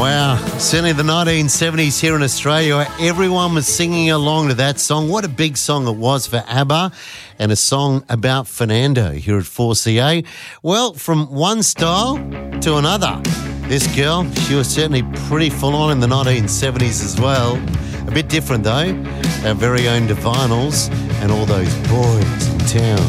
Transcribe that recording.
Wow, certainly the 1970s here in Australia, where everyone was singing along to that song. What a big song it was for ABBA, and a song about Fernando here at 4CA. Well, from one style to another. This girl, she was certainly pretty full on in the 1970s as well. A bit different though, our very own Divinyls and all those boys in town.